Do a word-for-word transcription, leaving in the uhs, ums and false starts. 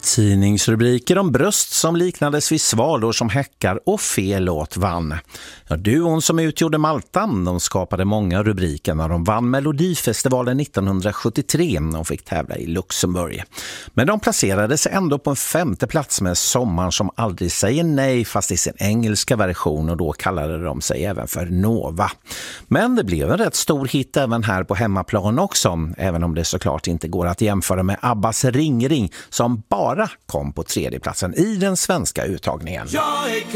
Tidningsrubriker om bröst som liknades vid svalor som häckar och fel låt vann. Ja, duon som utgjorde Maltan, de skapade många rubriker när de vann Melodifestivalen nittonhundrasjuttiotre och fick tävla i Luxemburg. Men de placerade sig ändå på en femte plats med Sommaren som aldrig säger nej, fast i sin engelska version, och då kallade de sig även för Nova. Men det blev en rätt stor hit även här på hemmaplan också, även om det såklart inte går att jämföra med Abbas Ring Ring som bara kom på tredje platsen i den svenska uttagningen.